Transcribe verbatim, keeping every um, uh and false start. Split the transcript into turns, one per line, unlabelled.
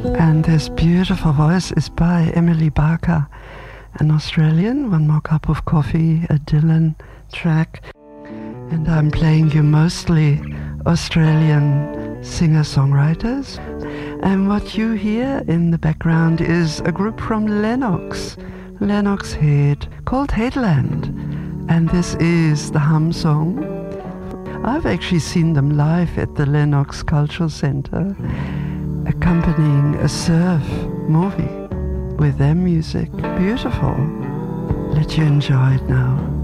And this beautiful voice is by Emily Barker, an Australian. One More Cup of Coffee, a Dylan track. And I'm playing you mostly Australian singer-songwriters. And what you hear in the background is a group from Lennox, Lennox Head, called Headland. And this is the Hum song. I've actually seen them live at the Lennox Cultural Centre, accompanying a surf movie with their music. Beautiful. Let you enjoy it now.